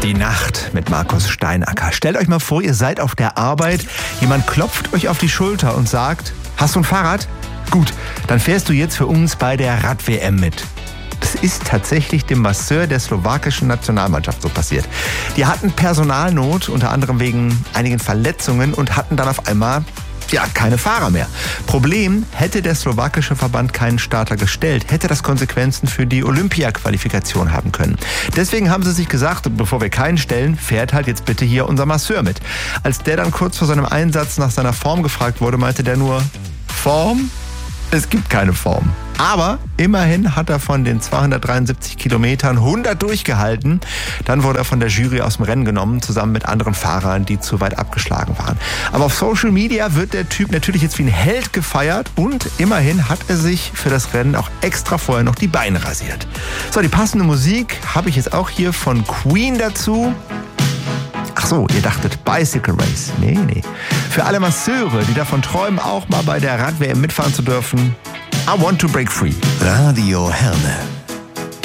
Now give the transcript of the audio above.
Die Nacht mit Markus Steinacker. Stellt euch mal vor, ihr seid auf der Arbeit, jemand klopft euch auf die Schulter und sagt, hast du ein Fahrrad? Gut, dann fährst du jetzt für uns bei der Rad-WM mit. Das ist tatsächlich dem Masseur der slowakischen Nationalmannschaft so passiert. Die hatten Personalnot, unter anderem wegen einigen Verletzungen und hatten dann auf einmal keine Fahrer mehr. Problem, hätte der slowakische Verband keinen Starter gestellt, hätte das Konsequenzen für die Olympia-Qualifikation haben können. Deswegen haben sie sich gesagt, bevor wir keinen stellen, fährt halt jetzt bitte hier unser Masseur mit. Als der dann kurz vor seinem Einsatz nach seiner Form gefragt wurde, meinte der nur, Form? Es gibt keine Form. Aber immerhin hat er von den 273 Kilometern 100 durchgehalten. Dann wurde er von der Jury aus dem Rennen genommen, zusammen mit anderen Fahrern, die zu weit abgeschlagen waren. Aber auf Social Media wird der Typ natürlich jetzt wie ein Held gefeiert und immerhin hat er sich für das Rennen auch extra vorher noch die Beine rasiert. So, die passende Musik habe ich jetzt auch hier von Queen dazu. Ach so, ihr dachtet Bicycle Race. Nee. Für alle Masseure, die davon träumen, auch mal bei der Rad-WM mitfahren zu dürfen, I Want to Break Free. Radio Herne.